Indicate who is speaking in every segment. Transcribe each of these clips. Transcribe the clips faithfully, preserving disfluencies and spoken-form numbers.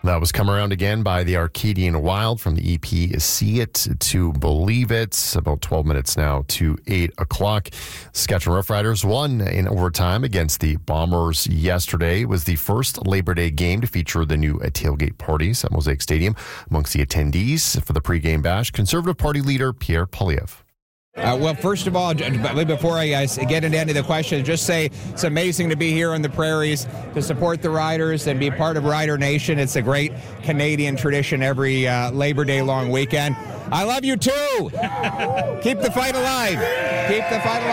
Speaker 1: That was Come Around Again by the Arcadian Wild from the E P See It to Believe It. About twelve minutes now to eight o'clock. Saskatchewan Roughriders won in overtime against the Bombers yesterday. It was the first Labor Day game to feature the new tailgate parties at Mosaic Stadium. Amongst the attendees for the pregame bash, Conservative Party leader Pierre Poilievre.
Speaker 2: Uh, well, first of all, before I uh, get into any of the questions, just say it's amazing to be here on the prairies to support the Riders and be part of Rider Nation. It's a great Canadian tradition every uh, Labor Day long weekend. I love you too. Keep the fight alive. Keep the fight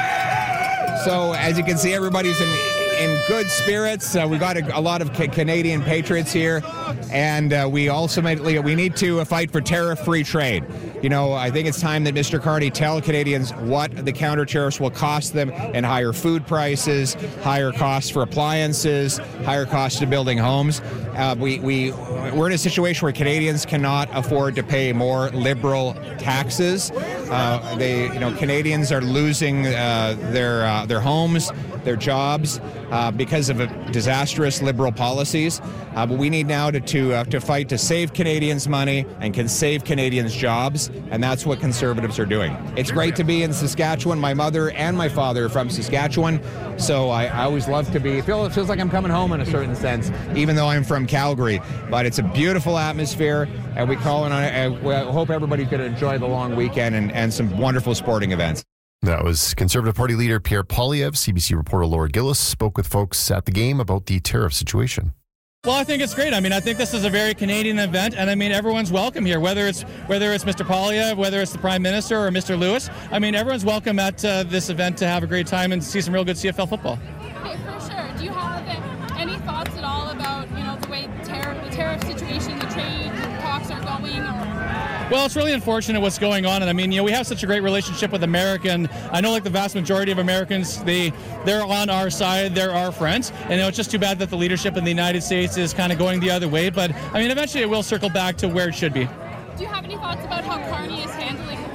Speaker 2: alive. So, as you can see, everybody's in in good spirits. Uh, we got a, a lot of ca- Canadian patriots here, and uh, we ultimately we need to uh, fight for tariff-free trade. You know, I think it's time that Mister Carney tell Canadians what the counter tariffs will cost them in higher food prices, higher costs for appliances, higher costs to building homes. Uh, we, we, we're in a situation where Canadians cannot afford to pay more liberal taxes. Uh, they, you know, Canadians are losing uh, their uh, their homes, their jobs uh, because of a disastrous liberal policies. Uh, but we need now to to, uh, to fight to save Canadians money and can save Canadians jobs, and that's what Conservatives are doing. It's great to be in Saskatchewan. My mother and my father are from Saskatchewan, so I, I always love to be. It feels, it feels like I'm coming home in a certain sense, even though I'm from Calgary. But it's a beautiful atmosphere, and we call it on. I hope everybody's going to enjoy the long weekend and, and some wonderful sporting events.
Speaker 1: That was Conservative Party leader Pierre Poilievre. C B C reporter Laura Gillis spoke with folks at the game about the tariff situation.
Speaker 3: Well, I think it's great. I mean, I think this is a very Canadian event, and I mean, everyone's welcome here, whether it's whether it's Mister Poilievre, whether it's the Prime Minister or Mister Lewis. I mean, everyone's welcome at uh, this event to have a great time and see some real good C F L football.
Speaker 4: Okay, for sure. Do you have any thoughts at all about, you know, the way tariff, the tariff situation, the trade talks are going? Or?
Speaker 3: Well, it's really unfortunate what's going on, and I mean, you know, we have such a great relationship with America, and I know, like the vast majority of Americans, they they're on our side, they're our friends, and you know, it's just too bad that the leadership in the United States is kind of going the other way. But I mean, eventually, it will circle back to where it should be.
Speaker 4: Do you have any thoughts about how Carney is handling this situation?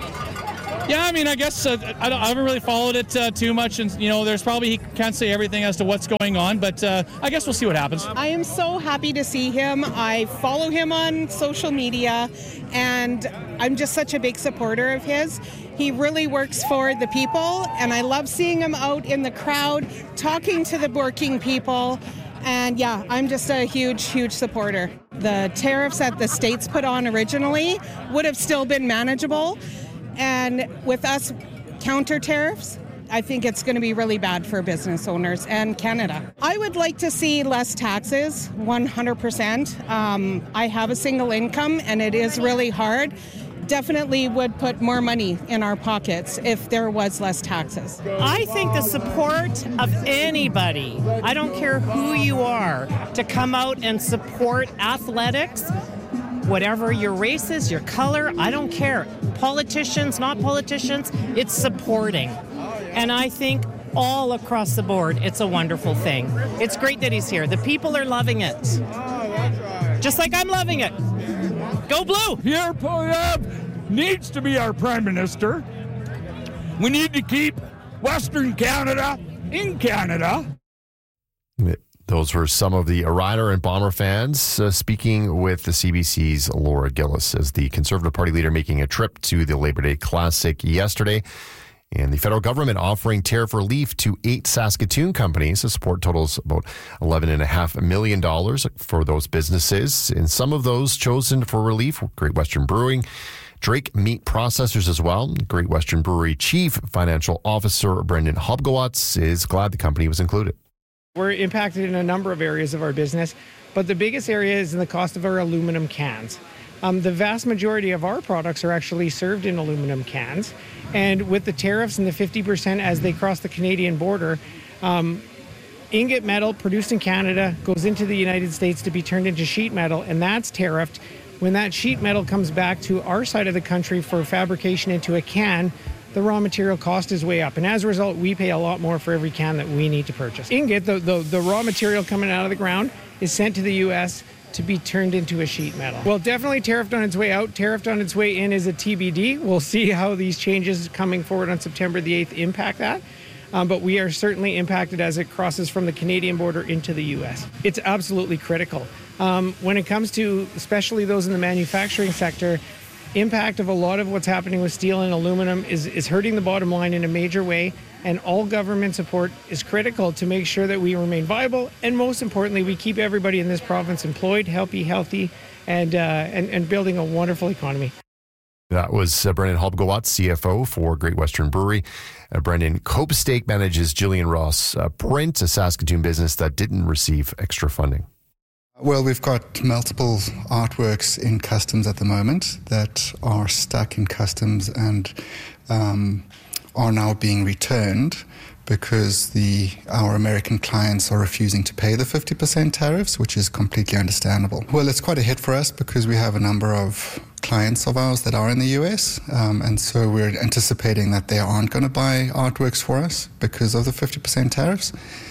Speaker 3: Yeah, I mean, I guess uh, I, don't, I haven't really followed it uh, too much, and you know, there's probably he can't say everything as to what's going on, but uh, I guess we'll see what happens.
Speaker 5: I am so happy to see him. I follow him on social media, and I'm just such a big supporter of his. He really works for the people, and I love seeing him out in the crowd talking to the working people. And yeah, I'm just a huge, huge supporter. The tariffs that the states put on originally would have still been manageable. And with us counter tariffs, I think it's going to be really bad for business owners and Canada. I would like to see less taxes, one hundred percent. Um, I have a single income, and it is really hard. Definitely would put more money in our pockets if there was less taxes.
Speaker 6: I think the support of anybody, I don't care who you are, to come out and support athletics, whatever your race is, your color, I don't care. Politicians, not politicians, it's supporting. And I think all across the board, it's a wonderful thing. It's great that he's here. The people are loving it. Just like I'm loving it. Go Blue!
Speaker 7: Pierre Poilievre needs to be our Prime Minister. We need to keep Western Canada in Canada.
Speaker 1: Those were some of the Rider and Bomber fans uh, speaking with the C B C's Laura Gillis as the Conservative Party leader making a trip to the Labor Day Classic yesterday. And the federal government offering tariff relief to eight Saskatoon companies. The support totals about eleven point five million dollars for those businesses. And some of those chosen for relief, Great Western Brewing, Drake Meat Processors as well. Great Western Brewery Chief Financial Officer Brendan Hobgowatz is glad the company was included.
Speaker 8: We're impacted in a number of areas of our business, but the biggest area is in the cost of our aluminum cans. Um, the vast majority of our products are actually served in aluminum cans, and with the tariffs and the fifty percent as they cross the Canadian border, um, ingot metal produced in Canada goes into the United States to be turned into sheet metal, and that's tariffed. When that sheet metal comes back to our side of the country for fabrication into a can, the raw material cost is way up. And as a result, we pay a lot more for every can that we need to purchase. Ingot, the, the, the raw material coming out of the ground, is sent to the U S to be turned into a sheet metal. Well, definitely tariffed on its way out. Tariffed on its way in is a T B D. We'll see how these changes coming forward on September the eighth impact that. um, but we are certainly impacted as it crosses from the Canadian border into the U S. It's absolutely critical. Um, when it comes to especially those in the manufacturing sector, impact of a lot of what's happening with steel and aluminum is, is hurting the bottom line in a major way, and all government support is critical to make sure that we remain viable, and most importantly, we keep everybody in this province employed, healthy, healthy, and, uh, and, and building a wonderful economy.
Speaker 1: That was uh, Brendan Hobgowatz, C F O for Great Western Brewery. Uh, Brendan Copestake manages Gillian Ross uh, Print, a Saskatoon business that didn't receive extra funding.
Speaker 9: Well, we've got multiple artworks in customs at the moment that are stuck in customs and um, are now being returned because the our American clients are refusing to pay the fifty percent tariffs, which is completely understandable. Well, it's quite a hit for us because we have a number of clients of ours that are in the U S, um, and so we're anticipating that they aren't going to buy artworks for us because of the fifty percent tariffs.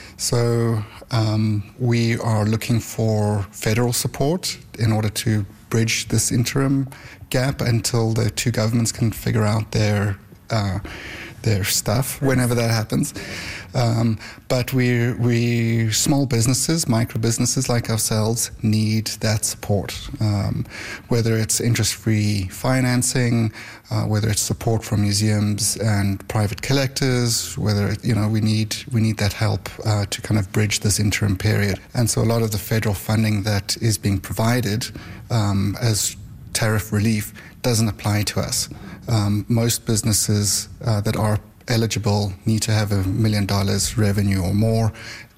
Speaker 9: So um, we are looking for federal support in order to bridge this interim gap until the two governments can figure out their uh, their stuff, whenever that happens. Um, but we, we, small businesses, micro businesses like ourselves need that support, um, whether it's interest-free financing, uh, whether it's support from museums and private collectors, whether, it, you know, we need, we need that help uh, to kind of bridge this interim period. And so a lot of the federal funding that is being provided um, as tariff relief doesn't apply to us. Um, most businesses uh, that are eligible need to have a million dollars revenue or more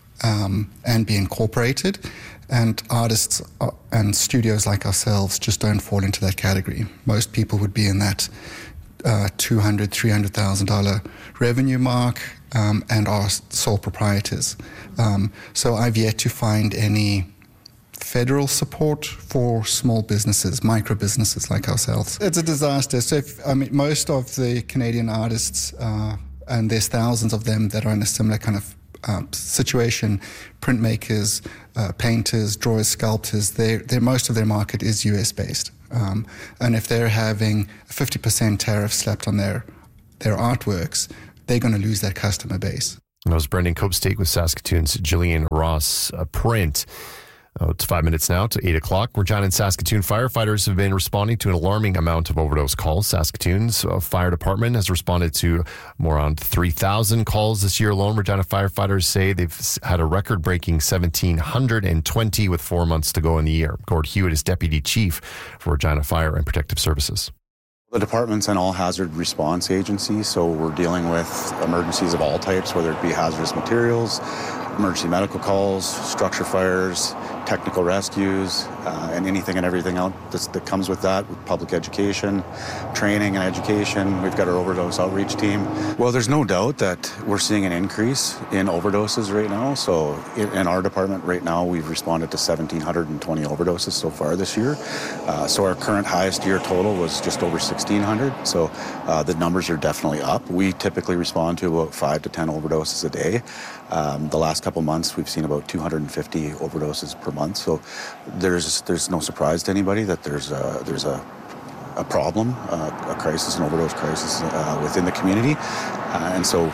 Speaker 9: um, and be incorporated. And artists and studios like ourselves just don't fall into that category. Most people would be in that uh, two hundred thousand dollars, three hundred thousand dollars revenue mark um, and are sole proprietors. Um, so I've yet to find any federal support for small businesses, micro businesses like ourselves. It's a disaster. So, if, I mean, most of the Canadian artists, uh, and there's thousands of them that are in a similar kind of uh, situation, printmakers, uh, painters, drawers, sculptors, they're, they're, most of their market is U S based. Um, and if they're having a fifty percent tariff slapped on their, their artworks, they're going to lose that customer base.
Speaker 1: And that was Brendan Copestake with Saskatoon's Gillian Ross uh, Print. Oh, it's five minutes now to eight o'clock. Regina and Saskatoon firefighters have been responding to an alarming amount of overdose calls. Saskatoon's uh, fire department has responded to more around three thousand calls this year alone. Regina firefighters say they've had a record-breaking one thousand seven hundred twenty with four months to go in the year. Gord Hewitt is Deputy Chief for Regina Fire and Protective Services.
Speaker 10: The department's an all-hazard response agency, so we're dealing with emergencies of all types, whether it be hazardous materials, emergency medical calls, structure fires, technical rescues, uh, and anything and everything else that's, that comes with that, with public education, training and education. We've got our overdose outreach team. Well, there's no doubt that we're seeing an increase in overdoses right now. So in, in our department right now, we've responded to one thousand seven hundred twenty overdoses so far this year. Uh, so our current highest year total was just over sixteen hundred. So uh, the numbers are definitely up. We typically respond to about five to ten overdoses a day. Um, the last couple months, we've seen about two hundred fifty overdoses per month. So there's there's no surprise to anybody that there's a, there's a, a problem, uh, a crisis, an overdose crisis uh, within the community. Uh, and so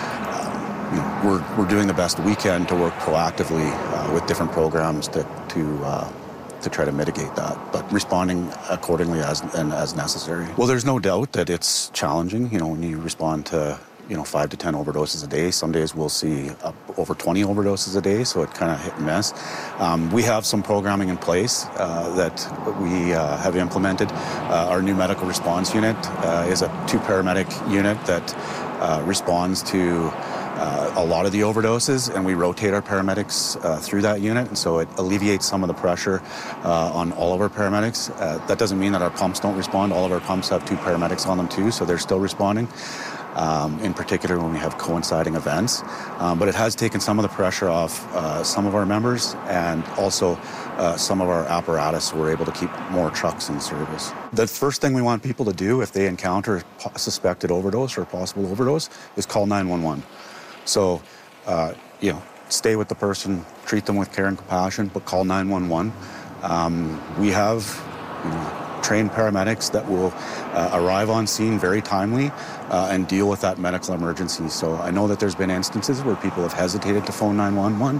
Speaker 10: uh, you know, we're, we're doing the best we can to work proactively uh, with different programs to, to uh, to try to mitigate that, but responding accordingly as and as necessary. Well, there's no doubt that it's challenging, you know, when you respond to, you know, five to ten overdoses a day. Some days we'll see up over twenty overdoses a day, so it kind of hit and miss. Um, we have some programming in place uh, that we uh, have implemented. Uh, our new medical response unit uh, is a two paramedic unit that uh, responds to Uh, a lot of the overdoses, and we rotate our paramedics uh, through that unit, and so it alleviates some of the pressure uh, on all of our paramedics. Uh, that doesn't mean that our pumps don't respond. All of our pumps have two paramedics on them too, so they're still responding, um, in particular when we have coinciding events. Um, but it has taken some of the pressure off uh, some of our members, and also uh, some of our apparatus. We're able to keep more trucks in service. The first thing we want people to do if they encounter a suspected overdose or a possible overdose is call nine one one. So, uh, you know, stay with the person, treat them with care and compassion, but call nine one one. Um, we have, you know, trained paramedics that will uh, arrive on scene very timely uh, and deal with that medical emergency. So I know that there's been instances where people have hesitated to phone nine one one,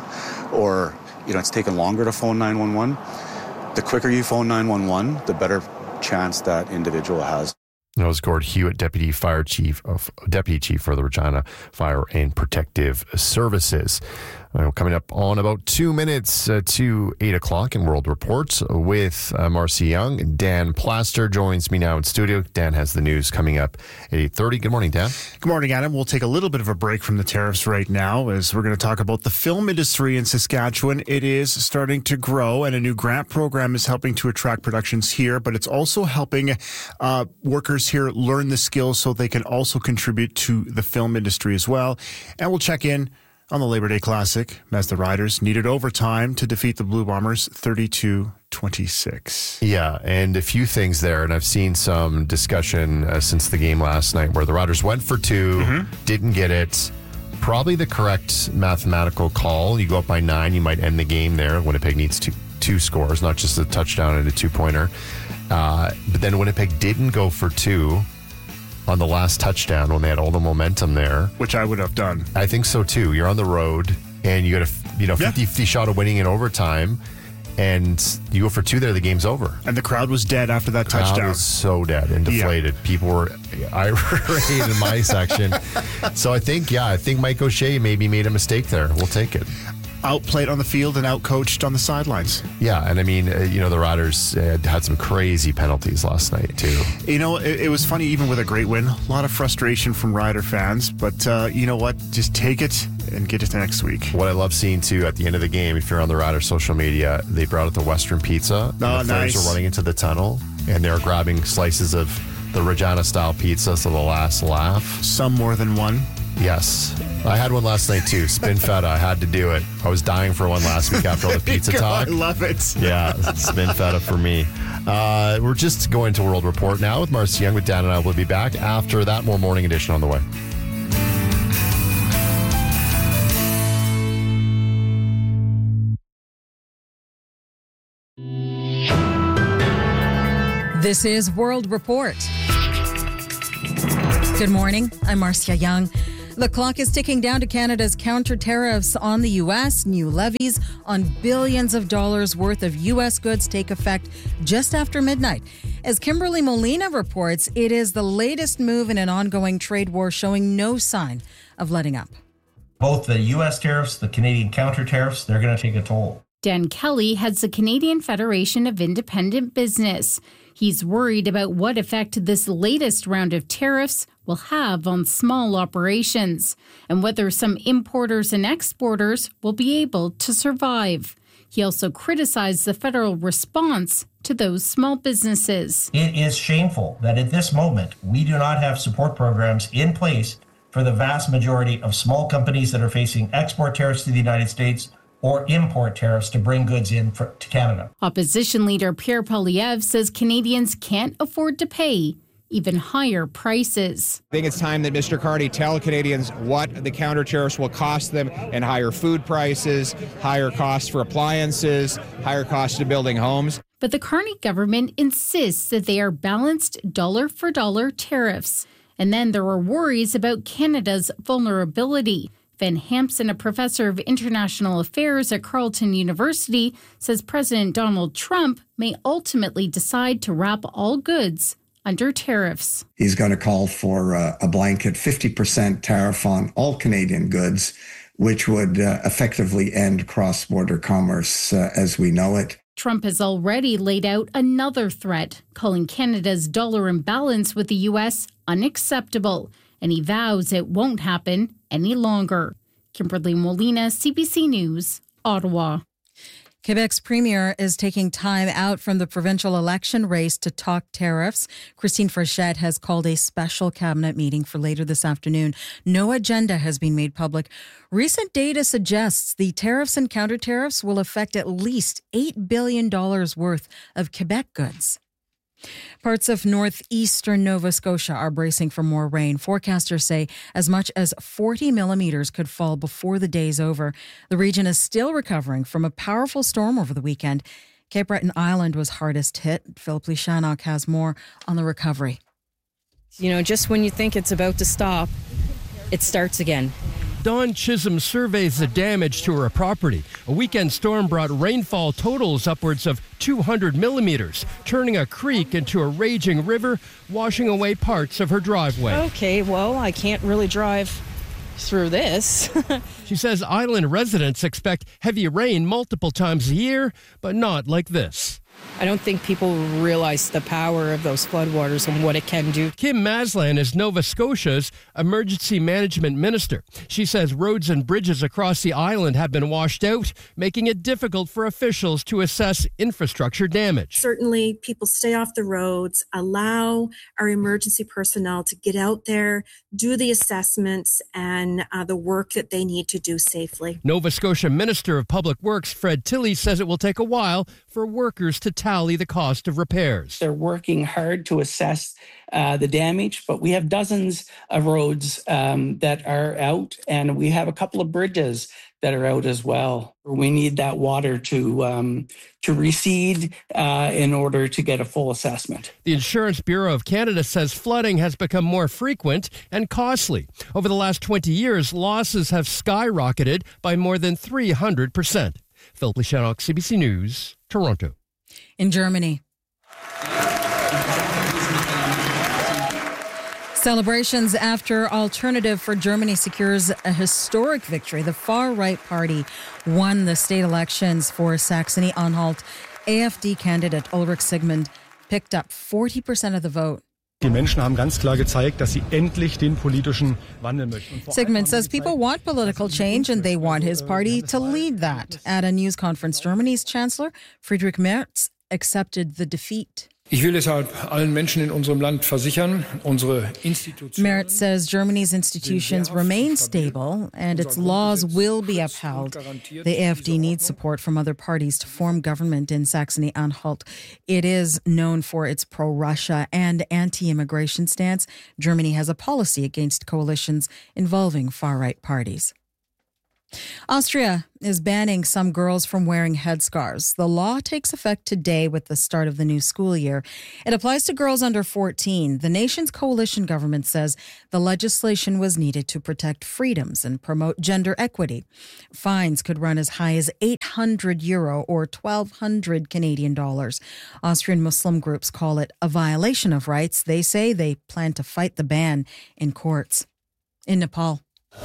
Speaker 10: or you know it's taken longer to phone nine one one. The quicker you phone nine one one, the better chance that individual has.
Speaker 1: That was Gord Hewitt, Deputy Fire Chief of Deputy Chief for the Regina Fire and Protective Services. Uh, coming up on about two minutes uh, to eight o'clock in World Report with uh, Marcy Young. Dan Plaster joins me now in studio. Dan has the news coming up at eight thirty. Good morning, Dan.
Speaker 11: Good morning, Adam. We'll take a little bit of a break from the tariffs right now as we're going to talk about the film industry in Saskatchewan. It is starting to grow, and a new grant program is helping to attract productions here, but it's also helping uh, workers here learn the skills so they can also contribute to the film industry as well. And we'll check in on the Labor Day Classic as the Riders needed overtime to defeat the Blue Bombers thirty-two twenty-six.
Speaker 1: Yeah, and a few things there, and I've seen some discussion uh, since the game last night where the Riders went for two, mm-hmm. didn't get it. Probably the correct mathematical call. You go up by nine, you might end the game there. Winnipeg needs two, two scores, not just a touchdown and a two-pointer. Uh, but then Winnipeg didn't go for two on the last touchdown when they had all the momentum there.
Speaker 11: Which I would have done.
Speaker 1: I think so too. You're on the road and you got a you know fifty-fifty yeah. shot of winning in overtime, and you go for two there, the game's over.
Speaker 11: And the crowd was dead after that
Speaker 1: crowd
Speaker 11: touchdown.
Speaker 1: Was so dead and deflated. Yeah. People were irate in my section. So I think, yeah, I think Mike O'Shea maybe made a mistake there. We'll take it.
Speaker 11: Outplayed on the field and outcoached on the sidelines.
Speaker 1: Yeah, and I mean, uh, you know, the Riders uh, had some crazy penalties last night, too.
Speaker 11: You know, it, it was funny, even with a great win, a lot of frustration from Rider fans, but uh, you know what? Just take it and get it to next week.
Speaker 1: What I love seeing, too, at the end of the game, if you're on the Rider social media, they brought out the Western Pizza.
Speaker 11: Oh,
Speaker 1: and the
Speaker 11: nice.
Speaker 1: Flames are running into the tunnel, and they're grabbing slices of the Regina-style pizza, so the last laugh.
Speaker 11: Some more than one.
Speaker 1: Yes. I had one last night too. Spin feta. I had to do it. I was dying for one last week after all the pizza talk.
Speaker 11: I love it.
Speaker 1: Yeah, spin feta for me. Uh, we're just going to World Report now with Marcy Young. With Dan and I will be back after that. More Morning Edition on the way.
Speaker 12: This is World Report. Good morning. I'm Marcia Young. The clock is ticking down to Canada's counter tariffs on the U S. New levies on billions of dollars worth of U S goods take effect just after midnight. As Kimberly Molina reports, it is the latest move in an ongoing trade war showing no sign of letting up.
Speaker 13: Both the U S tariffs, the Canadian counter tariffs, they're going to take a toll.
Speaker 14: Dan Kelly heads the Canadian Federation of Independent Business. He's worried about what effect this latest round of tariffs will have on small operations and whether some importers and exporters will be able to survive. He also criticized the federal response to those small businesses.
Speaker 13: It is shameful that at this moment we do not have support programs in place for the vast majority of small companies that are facing export tariffs to the United States or import tariffs to bring goods in for, to Canada.
Speaker 14: Opposition leader Pierre Poilievre says Canadians can't afford to pay even higher prices.
Speaker 2: I think it's time that Mister Carney tell Canadians what the counter tariffs will cost them in higher food prices, higher costs for appliances, higher costs of building homes.
Speaker 14: But the Carney government insists that they are balanced dollar-for-dollar tariffs. And then there are worries about Canada's vulnerability. Van Hampson, a professor of international affairs at Carleton University, says President Donald Trump may ultimately decide to wrap all goods under tariffs.
Speaker 15: He's going to call for uh, a blanket fifty percent tariff on all Canadian goods, which would uh, effectively end cross-border commerce uh, as we know it.
Speaker 14: Trump has already laid out another threat, calling Canada's dollar imbalance with the U S unacceptable, and he vows it won't happen any longer. Kimberly Molina, C B C News, Ottawa.
Speaker 12: Quebec's premier is taking time out from the provincial election race to talk tariffs. Christine Frechette has called a special cabinet meeting for later this afternoon. No agenda has been made public. Recent data suggests the tariffs and counter tariffs will affect at least eight billion dollars worth of Quebec goods. Parts of northeastern Nova Scotia are bracing for more rain. Forecasters say as much as forty millimeters could fall before the day's over. The region is still recovering from a powerful storm over the weekend. Cape Breton Island was hardest hit. Philip Lishanok has more on the recovery.
Speaker 16: You know, just when you think it's about to stop, it starts again.
Speaker 17: Dawn Chisholm surveys the damage to her property. A weekend storm brought rainfall totals upwards of two hundred millimeters, turning a creek into a raging river, washing away parts of her driveway.
Speaker 16: Okay, well, I can't really drive through this.
Speaker 17: She says island residents expect heavy rain multiple times a year, but not like this.
Speaker 16: I don't think people realize the power of those floodwaters and what it can do.
Speaker 17: Kim Maslan is Nova Scotia's emergency management minister. She says roads and bridges across the island have been washed out, making it difficult for officials to assess infrastructure damage.
Speaker 18: Certainly, people stay off the roads, allow our emergency personnel to get out there, do the assessments and uh, the work that they need to do safely.
Speaker 17: Nova Scotia Minister of Public Works Fred Tilley says it will take a while for workers to tally the cost of repairs.
Speaker 19: They're working hard to assess uh, the damage, but we have dozens of roads um, that are out, and we have a couple of bridges that are out as well. We need that water to um, to recede uh, in order to get a full assessment.
Speaker 17: The Insurance Bureau of Canada says flooding has become more frequent and costly. Over the last twenty years, losses have skyrocketed by more than three hundred percent. Philip Lishanok, C B C News, Toronto.
Speaker 12: In Germany, celebrations after Alternative for Germany secures a historic victory. The far-right party won the state elections for Saxony-Anhalt. A F D candidate Ulrich Sigmund picked up forty percent of the vote.
Speaker 20: Die Menschen haben ganz klar gezeigt, dass sie endlich den politischen Wandel möchten.
Speaker 12: Sigmund says people want political change and they want his party to lead that. At a news conference, Germany's Chancellor Friedrich Merz accepted the defeat.
Speaker 21: Ich will deshalb allen Menschen in unserem Land versichern, unsere Institutionen.
Speaker 12: Merz says Germany's institutions remain stable and its laws will be upheld. The A F D needs support from other parties to form government in Saxony-Anhalt. It is known for its pro-Russia and anti-immigration stance. Germany has a policy against coalitions involving far-right parties. Austria is banning some girls from wearing headscarves. The law takes effect today with the start of the new school year. It applies to girls under fourteen. The nation's coalition government says the legislation was needed to protect freedoms and promote gender equity. Fines could run as high as eight hundred euro or twelve hundred Canadian dollars. Austrian Muslim groups call it a violation of rights. They say they plan to fight the ban in courts. In Nepal,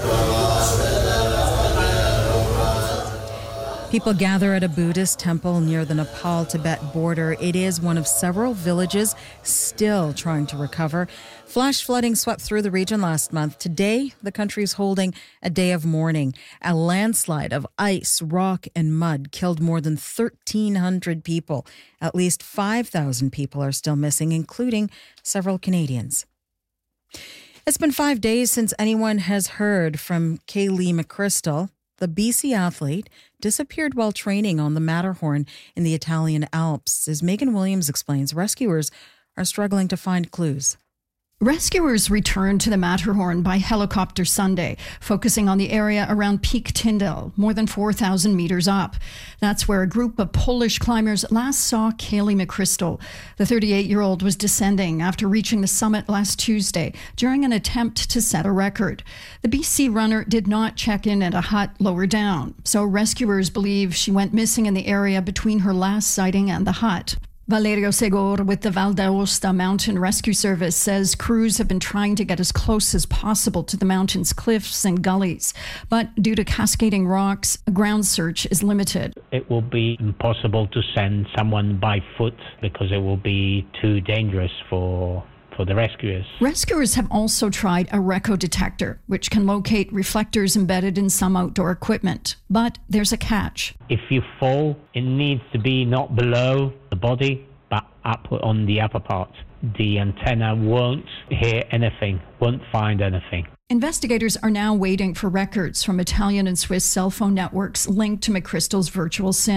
Speaker 12: people gather at a Buddhist temple near the Nepal-Tibet border. It is one of several villages still trying to recover. Flash flooding swept through the region last month. Today, the country is holding a day of mourning. A landslide of ice, rock, and mud killed more than thirteen hundred people. At least five thousand people are still missing, including several Canadians. It's been five days since anyone has heard from Kaylee McChrystal. The B C athlete disappeared while training on the Matterhorn in the Italian Alps. As Megan Williams explains, rescuers are struggling to find clues.
Speaker 22: Rescuers returned to the Matterhorn by helicopter Sunday, focusing on the area around Peak Tyndall, more than four thousand meters up. That's where a group of Polish climbers last saw Kaylee McChrystal. The thirty-eight-year-old was descending after reaching the summit last Tuesday during an attempt to set a record. The B C runner did not check in at a hut lower down, so rescuers believe she went missing in the area between her last sighting and the hut. Valerio Segor with the Val d'Aosta Mountain Rescue Service says crews have been trying to get as close as possible to the mountain's cliffs and gullies. But due to cascading rocks, a ground search is limited.
Speaker 23: It will be impossible to send someone by foot because it will be too dangerous for for the rescuers.
Speaker 22: Rescuers have also tried a RECO detector, which can locate reflectors embedded in some outdoor equipment. But there's a catch.
Speaker 23: If you fall, it needs to be not below the body, but up on the upper part. The antenna won't hear anything, won't find anything.
Speaker 22: Investigators are now waiting for records from Italian and Swiss cell phone networks linked to McChrystal's virtual SIM.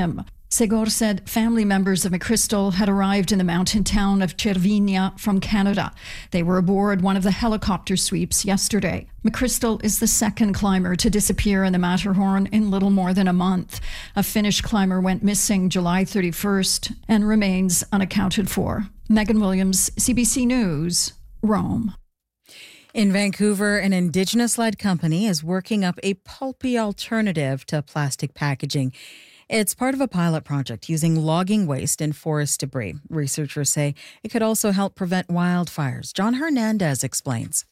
Speaker 22: Segor said family members of McChrystal had arrived in the mountain town of Cervinia from Canada. They were aboard one of the helicopter sweeps yesterday. McChrystal is the second climber to disappear in the Matterhorn in little more than a month. A Finnish climber went missing July thirty-first and remains unaccounted for. Megan Williams, C B C News, Rome.
Speaker 12: In Vancouver, an Indigenous-led company is working up a pulpy alternative to plastic packaging. It's part of a pilot project using logging waste and forest debris. Researchers say it could also help prevent wildfires. John Hernandez explains.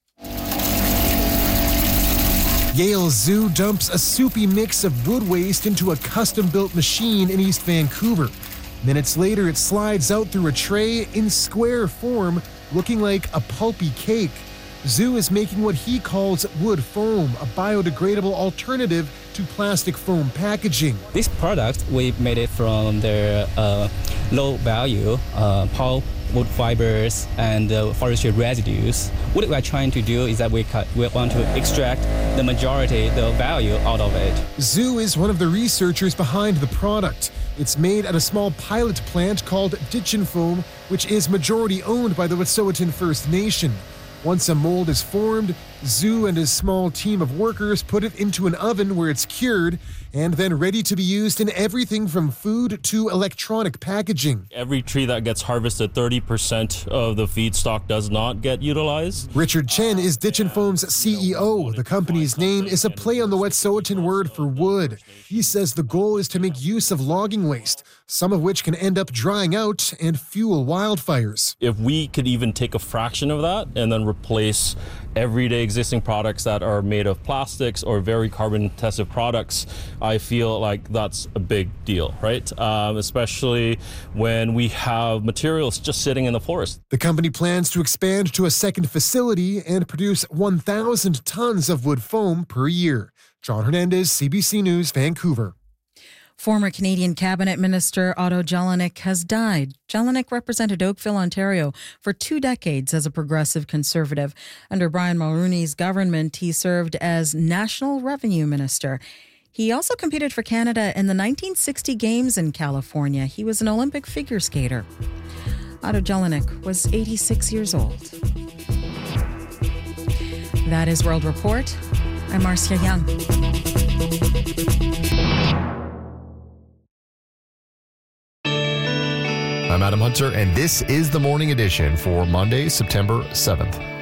Speaker 3: Yale Zoo dumps a soupy mix of wood waste into a custom-built machine in East Vancouver. Minutes later, it slides out through a tray in square form, looking like a pulpy cake. Zoo is making what he calls wood foam, a biodegradable alternative to plastic foam packaging.
Speaker 4: This product, we made it from the uh, low-value uh, pulp, wood fibers, and uh, forestry residues. What we're trying to do is that we, cut, we want to extract the majority, the value out of it.
Speaker 3: Zoo is one of the researchers behind the product. It's made at a small pilot plant called Ditchin Foam, which is majority owned by the Wet'suwet'en First Nation. Once a mold is formed, Zoo and his small team of workers put it into an oven where it's cured and then ready to be used in everything from food to electronic packaging.
Speaker 5: Every tree that gets harvested, thirty percent of the feedstock does not get utilized.
Speaker 3: Richard Chen is Ditchin Foam's C E O. The company's name is a play on the Wet'suwet'en word for wood. He says the goal is to make use of logging waste, some of which can end up drying out and fuel wildfires.
Speaker 5: If we could even take a fraction of that and then replace everyday existing products that are made of plastics or very carbon-intensive products, I feel like that's a big deal, right? Um, especially when we have materials just sitting in the forest.
Speaker 3: The company plans to expand to a second facility and produce one thousand tons of wood foam per year. John Hernandez, C B C News, Vancouver.
Speaker 12: Former Canadian Cabinet Minister Otto Jelinek has died. Jelinek represented Oakville, Ontario for two decades as a progressive conservative. Under Brian Mulroney's government, he served as National Revenue Minister. He also competed for Canada in the nineteen sixty Games in California. He was an Olympic figure skater. Otto Jelinek was eighty-six years old. That is World Report. I'm Marcia Young.
Speaker 1: I'm Adam Hunter, and this is the Morning Edition for Monday, September seventh.